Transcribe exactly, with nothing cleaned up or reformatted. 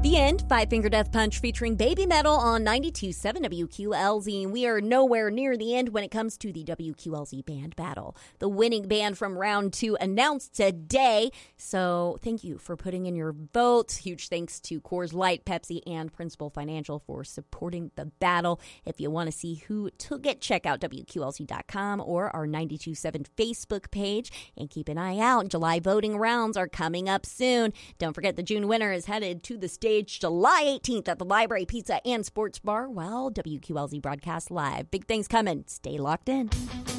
The End, Five Finger Death Punch featuring Baby Metal on ninety-two point seven W Q L Z. We are nowhere near the end when it comes to the W Q L Z band battle. The winning band from round two announced today. So thank you for putting in your votes. Huge thanks to Coors Light, Pepsi, and Principal Financial for supporting the battle. If you want to see who took it, check out W Q L Z dot com or our ninety-two point seven Facebook page. And keep an eye out. July voting rounds are coming up soon. Don't forget the June winner is headed to the stage July eighteenth at the Library Pizza and Sports Bar while W Q L Z broadcasts live. Big things coming. Stay locked in.